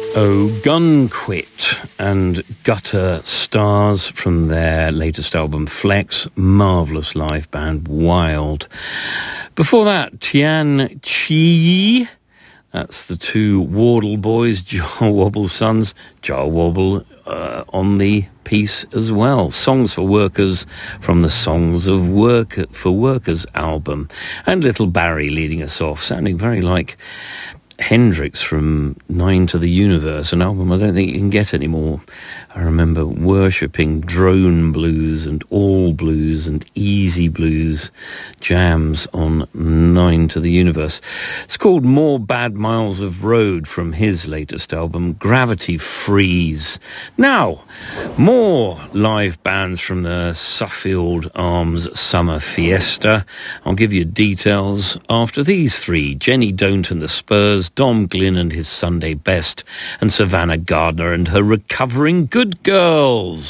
Oh, Gunquit and Gutter Stars from their latest album Flex. Marvellous live band, wild. Before that, Tian Chi. That's the two Wardle boys, Jar Wobble's sons. Jar Wobble on the piece as well. Songs for Workers from the Songs of Work for Workers album. And Little Barry leading us off, sounding very like Hendrix from Nine to the Universe, an album I don't think you can get anymore. I remember worshipping drone blues and all blues and easy blues jams on Nine to the Universe. It's called More Bad Miles of Road from his latest album, Gravity Freeze. Now, more live bands from the Suffield Arms Summer Fiesta. I'll give you details after these three: Jenny Don't and the Spurs, Dom Glynn and his Sunday Best, and Savannah Gardner and her Recovering Good Girls.